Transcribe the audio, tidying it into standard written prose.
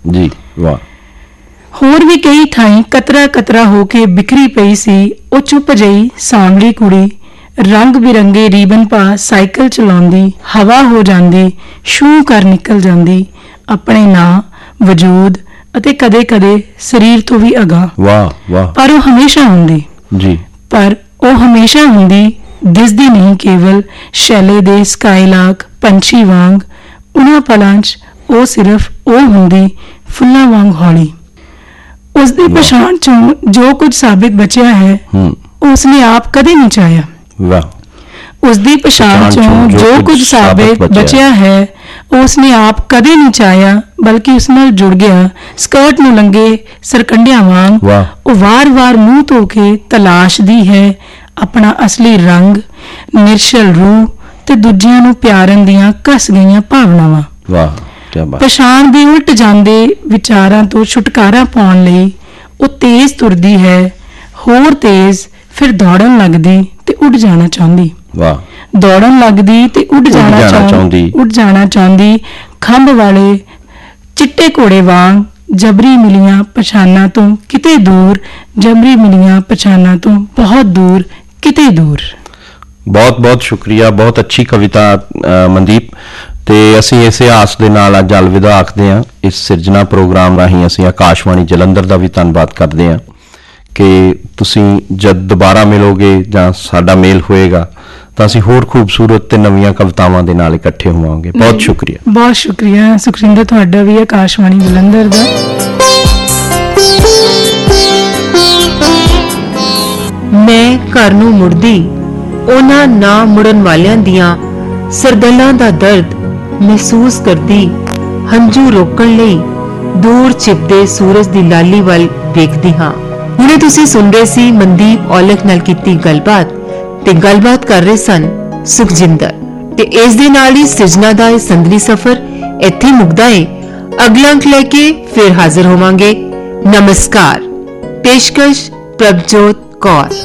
जी वाह। ਹੋਰ ਵੀ ਕਈ ਥਾਈਂ ਕਤਰਾ ਕਤਰਾ ਹੋ ਕੇ ਬਿਖਰੀ ਪਈ ਸੀ ਉਹ ਚੁੱਪ ਜਿਹੀ ਸਾਂਵਲੀ ਕੁੜੀ, ਰੰਗ ਬਿਰੰਗੇ ਰੀਬਨ ਪਾ ਸਾਈਕਲ ਚਲਾਉਂਦੀ, ਹਵਾ ਹੋ ਜਾਂਦੀ, ਸ਼ੂ ਕਰ ਨਿਕਲ ਜਾਂਦੀ, ਆਪਣੇ ਨਾਂ, ਵਜੂਦ ਅਤੇ ਕਦੇ-ਕਦੇ ਸਰੀਰ ਤੋਂ ਵੀ ਅਗਾਂਹ। ਵਾਹ ਵਾਹ। ਪਰ ਉਹ ਹਮੇਸ਼ਾ ਹੁੰਦੀ ਜੀ। ਪਰ ਉਹ ਹਮੇਸ਼ਾ ਹੁੰਦੀ, ਦਿਸਦੀ ਨਹੀਂ ਕੇਵਲ ਸ਼ੈਲੇ ਦੇ ਸਕਾਈਲਾਰਕ ਪੰਛੀ ਵਾਂਗ। ਉਹਨਾਂ ਪਲਾਂ 'ਚ ਉਹ ਸਿਰਫ ਉਹ ਹੁੰਦੀ, ਫੁੱਲਾਂ ਵਾਂਗ ਹੌਲੀ। ਉਸਦੀ ਪਛਾਣ 'ਚੋਂ ਜੋ ਕੁਝ ਸਾਬਿਤ ਬਚਿਆ ਹੈ ਉਸਨੇ ਆਪ ਕਦੇ ਨਹੀਂ ਚਾਹਿਆ। ਵਾਹ। ਉਸਦੀ ਪਛਾਣ 'ਚੋਂ ਜੋ ਕੁਝ ਸਾਬਿਤ ਬਚਿਆ ਹੈ ਉਸਨੇ ਆਪ ਕਦੇ ਨਹੀਂ ਚਾਹਿਆ, ਬਲਕਿ ਉਸ ਨਾਲ ਜੁੜ ਗਿਆ ਸਕਰਟ ਨੂੰ ਲੰਗੇ ਸਰਕੰਡਿਆਂ ਵਾਂਗ। ਉਹ ਵਾਰ-ਵਾਰ ਮੂੰਹ ਧੋ ਕੇ ਤਲਾਸ਼ਦੀ ਹੈ ਆਪਣਾ ਅਸਲੀ ਰੰਗ, ਨਿਰਸ਼ਲ ਰੂਹ ਤੇ ਦੂਜਿਆਂ ਨੂੰ ਪਿਆਰਨ ਦੀਆਂ ਘਸ ਗਈਆਂ ਭਾਵਨਾਵਾਂ। ਵਾਹ ਕੀ ਬਾਤ। ਪਛਾਣ ਦੇ ਉਲਟ ਜਾਂਦੇ ਵਿਚਾਰਾਂ ਤੋਂ ਛੁਟਕਾਰਾ ਪਾਉਣ ਲਈ ਉਹ ਤੇਜ਼ ਤੁਰਦੀ ਹੈ, ਹੋਰ ਤੇਜ਼, ਫਿਰ ਦੌੜਨ ਲੱਗਦੀ ਤੇ ਉੱਡ ਜਾਣਾ ਚਾਹੁੰਦੀ। ਵਾਹ। ਦੌੜਨ ਲੱਗਦੀ ਤੇ ਉੱਡ ਜਾਣਾ ਚਾਹੁੰਦੀ, ਖੰਭ ਵਾਲੇ ਚਿੱਟੇ ਘੋੜੇ ਵਾਂਗ, ਜਬਰੀ ਮਿਲੀਆਂ ਪਛਾਣਾਂ ਤੋਂ ਕਿਤੇ ਦੂਰ, ਜਬਰੀ ਮਿਲੀਆਂ ਪਛਾਣਾਂ ਤੋਂ ਬਹੁਤ ਦੂਰ, ਕਿਤੇ ਦੂਰ। ਬਹੁਤ ਬਹੁਤ ਸ਼ੁਕਰੀਆ, ਬਹੁਤ ਅੱਛੀ ਕਵਿਤਾ ਮਨਦੀਪ। ਤੇ ਅਸੀਂ ਇਸੇ ਆਸ ਦੇ ਨਾਲ ਅੱਜ ਅਲਵਿਦਾ ਆਖਦੇ ਹਾਂ। ਇਸ ਸਿਰਜਣਾ ਪ੍ਰੋਗਰਾਮ ਰਾਹੀਂ ਅਸੀਂ ਆਕਾਸ਼ਵਾਣੀ ਜਲੰਧਰ ਦਾ ਵੀ ਧੰਨਵਾਦ ਕਰਦੇ ਹਾਂ ਕਿ ਤੁਸੀਂ ਜਦ ਦੁਬਾਰਾ ਮਿਲੋਗੇ ਜਾਂ ਸਾਡਾ ਮੇਲ ਹੋਏਗਾ ਤਾਂ ਅਸੀਂ ਹੋਰ ਖੂਬਸੂਰਤ ਤੇ ਨਵੀਆਂ ਕਵਿਤਾਵਾਂ ਦੇ ਨਾਲ ਇਕੱਠੇ ਹੋਵਾਂਗੇ। ਬਹੁਤ ਸ਼ੁਕਰੀਆ। ਬਹੁਤ ਸ਼ੁਕਰੀਆ ਸੁਖਜਿੰਦਰ, ਤੁਹਾਡਾ ਵੀ ਆਕਾਸ਼ਵਾਣੀ ਜਲੰਧਰ ਦਾ। ਮੈਂ ਘਰ ਨੂੰ ਮੁੜਦੀ ਉਹਨਾਂ ਨਾ ਮੁੜਨ ਵਾਲਿਆਂ ਦੀਆਂ ਸਰਦਲਾਂ ਦਾ ਦਰਦ ਮਹਿਸੂਸ ਕਰਦੀ, ਹੰਝੂ ਰੋਕਣ ਲਈ ਦੂਰ ਛਿਪਦੇ ਸੂਰਜ ਦੀ ਲਾਲੀ ਵੱਲ ਵੇਖਦੀ ਹਾਂ। ਹੁਣੇ ਤੁਸੀਂ ਸੁਣ ਰਹੇ ਸੀ ਮਨਦੀਪ ਔਲਖ ਨਾਲ ਕੀਤੀ ਗੱਲਬਾਤ, ਤੇ ਗੱਲਬਾਤ ਕਰ ਰਹੇ ਸਨ ਸੁਖਜਿੰਦਰ। ਤੇ ਇਸ ਦੇ ਨਾਲ ਹੀ ਸਿਰਜਣਾ ਦਾ ਇਹ ਸੰਦਲੀ ਸਫ਼ਰ ਇੱਥੇ ਮੁੱਕਦਾ ਏ। ਅਗਲਾ ਅੰਕ ਲੈ ਕੇ ਫਿਰ ਹਾਜ਼ਰ ਹੋਵਾਂਗੇ। ਨਮਸਕਾਰ। ਪੇਸ਼ਕਸ਼ ਪ੍ਰਭਜੋਤ ਕੌਰ।